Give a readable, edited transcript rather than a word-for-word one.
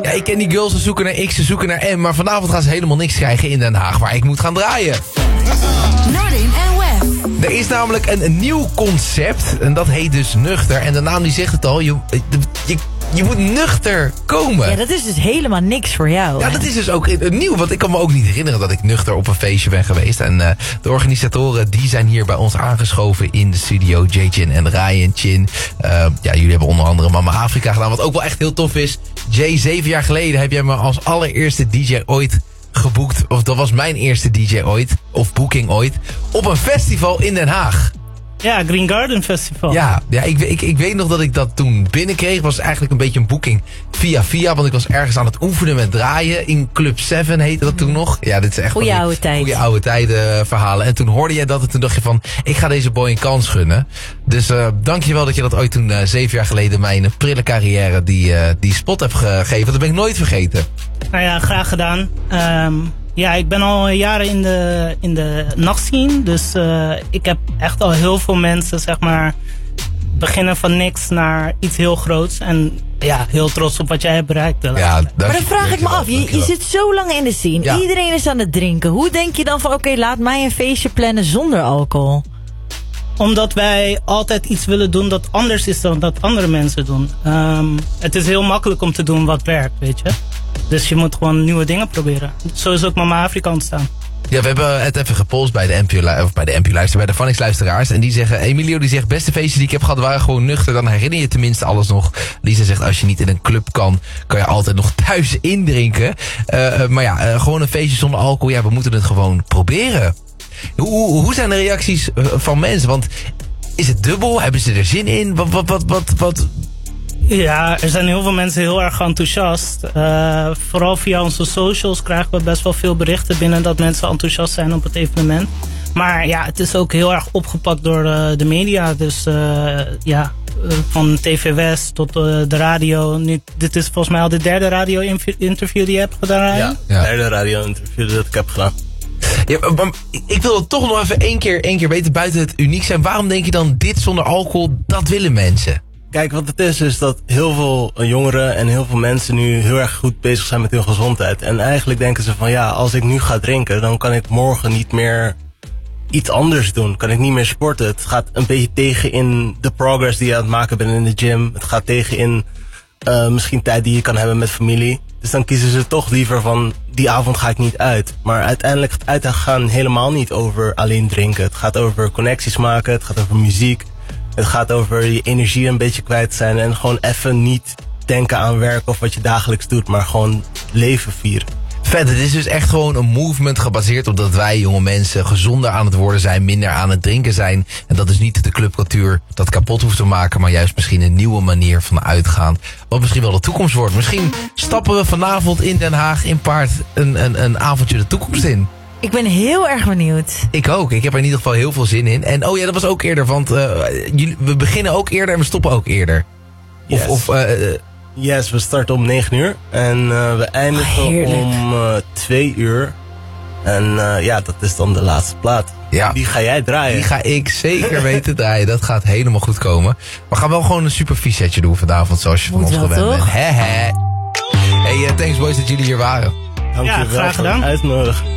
Ja, ik ken die girls, ze zoeken naar X, ze zoeken naar M. Maar vanavond gaan ze helemaal niks krijgen in Den Haag, waar ik moet gaan draaien. Nordin en Wef. Er is namelijk een nieuw concept en dat heet dus Nuchter. En de naam die zegt het al, je moet nuchter komen. Ja, dat is dus helemaal niks voor jou. Ja, dat is dus ook nieuw, want ik kan me ook niet herinneren dat ik nuchter op een feestje ben geweest. En de organisatoren die zijn hier bij ons aangeschoven in de studio. Jay-Chin en Ryan Chin. Ja, jullie hebben onder andere Mama Afrika gedaan, wat ook wel echt heel tof is. Jay, 7 jaar geleden heb jij me als allereerste DJ ooit geboekt. Of dat was mijn eerste DJ ooit, of boeking ooit, op een festival in Den Haag. Ja, Green Garden Festival. Ja, ik weet nog dat ik dat toen binnenkreeg. Was eigenlijk een beetje een boeking via. Want ik was ergens aan het oefenen met draaien. In Club 7 heette dat toen nog. Ja, dit is echt goeie oude tijd. Goeie oude tijden verhalen. En toen hoorde jij dat en toen dacht je van, ik ga deze boy een kans gunnen. Dus dankjewel dat je dat ooit toen 7 jaar geleden mij in een prille carrière die spot hebt gegeven. Dat ben ik nooit vergeten. Nou ja, graag gedaan. Ja, ik ben al jaren in de nachtscene. Dus ik heb echt al heel veel mensen, zeg maar, beginnen van niks naar iets heel groots. En ja, heel trots op wat jij hebt bereikt. Ja, maar dan vraag ik me af, je zit zo lang in de scene. Ja. Iedereen is aan het drinken. Hoe denk je dan van, oké, laat mij een feestje plannen zonder alcohol? Omdat wij altijd iets willen doen dat anders is dan dat andere mensen doen. Het is heel makkelijk om te doen wat werkt, weet je. Dus je moet gewoon nieuwe dingen proberen. Zo is ook Mama Afrika ontstaan. Ja, we hebben het even gepolst bij de NPO-luisteraars, bij de Phonics-luisteraars. En die zeggen, Emilio die zegt, beste feestjes die ik heb gehad waren gewoon nuchter. Dan herinner je tenminste alles nog. Lisa zegt, als je niet in een club kan je altijd nog thuis indrinken. Maar ja, gewoon een feestje zonder alcohol. Ja, we moeten het gewoon proberen. Hoe zijn de reacties van mensen? Want is het dubbel? Hebben ze er zin in? Wat? Ja, er zijn heel veel mensen heel erg enthousiast. Vooral via onze socials krijgen we best wel veel berichten binnen dat mensen enthousiast zijn op het evenement. Maar ja, het is ook heel erg opgepakt door de media. Dus van TV West tot de radio. Nu, dit is volgens mij al de derde radio-interview die je hebt gedaan. Ja, de derde radio-interview dat ik heb gedaan. Ja, maar ik wil het toch nog even één keer weten, buiten het uniek zijn. Waarom denk je dan dit zonder alcohol, dat willen mensen? Kijk, wat het is dat heel veel jongeren en heel veel mensen nu heel erg goed bezig zijn met hun gezondheid. En eigenlijk denken ze van ja, als ik nu ga drinken, dan kan ik morgen niet meer iets anders doen. Kan ik niet meer sporten. Het gaat een beetje tegen in de progress die je aan het maken bent in de gym. Het gaat tegen in misschien tijd die je kan hebben met familie. Dus dan kiezen ze toch liever van, die avond ga ik niet uit. Maar uiteindelijk gaat uitgaan helemaal niet over alleen drinken. Het gaat over connecties maken, het gaat over muziek. Het gaat over je energie een beetje kwijt zijn en gewoon even niet denken aan werk of wat je dagelijks doet, maar gewoon leven vieren. Vet, het is dus echt gewoon een movement gebaseerd op dat wij jonge mensen gezonder aan het worden zijn, minder aan het drinken zijn. En dat is niet de clubcultuur dat kapot hoeft te maken, maar juist misschien een nieuwe manier van uitgaan. Wat misschien wel de toekomst wordt. Misschien stappen we vanavond in Den Haag in paard een avondje de toekomst in. Ik ben heel erg benieuwd. Ik ook. Ik heb er in ieder geval heel veel zin in. En oh ja, dat was ook eerder, want we beginnen ook eerder en we stoppen ook eerder. Yes, we starten om 9 uur en we eindigen om 2 uur. En dat is dan de laatste plaat. Ja. Die ga jij draaien. Die ga ik zeker weten draaien. Dat gaat helemaal goed komen. We gaan wel gewoon een super vies setje doen vanavond, zoals je van ons gewend bent. Hey, thanks boys dat jullie hier waren. Dank je wel graag gedaan. voor het uitnodigen.